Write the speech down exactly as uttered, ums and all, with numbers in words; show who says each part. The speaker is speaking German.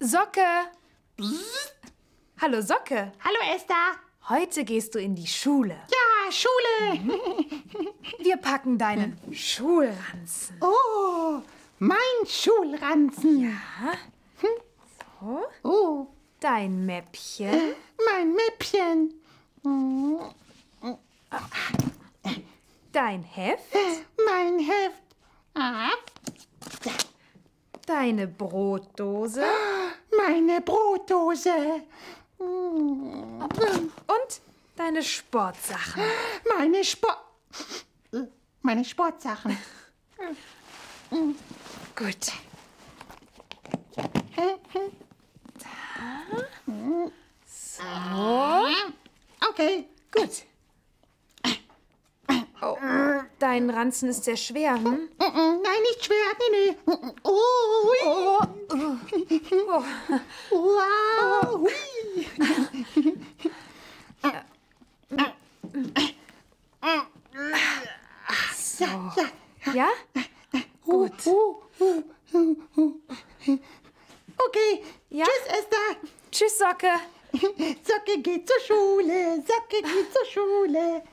Speaker 1: Socke! Psst. Hallo Socke!
Speaker 2: Hallo Esther!
Speaker 1: Heute gehst du in die Schule.
Speaker 2: Ja, Schule!
Speaker 1: Wir packen deinen Schulranzen.
Speaker 2: Oh, mein Schulranzen!
Speaker 1: Ja. So.
Speaker 2: Oh,
Speaker 1: Dein Mäppchen.
Speaker 2: mein Mäppchen!
Speaker 1: Dein Heft.
Speaker 2: Mein Heft! Ah,
Speaker 1: Deine Brotdose.
Speaker 2: meine Brotdose!
Speaker 1: Und deine Sportsachen.
Speaker 2: Meine Sport... Meine Sportsachen.
Speaker 1: Gut. So.
Speaker 2: Okay.
Speaker 1: Gut. Oh, dein Ranzen ist sehr schwer, hm?
Speaker 2: Nein, nicht schwer. Nee, nee. Oh, hui.
Speaker 1: Oh, oh.
Speaker 2: Wow. Hui.
Speaker 1: So.
Speaker 2: Ja.
Speaker 1: Ja? Gut.
Speaker 2: Okay.
Speaker 1: Ja?
Speaker 2: Tschüss, Esther.
Speaker 1: Tschüss, Socke.
Speaker 2: Socke geht zur Schule. Socke geht zur Schule.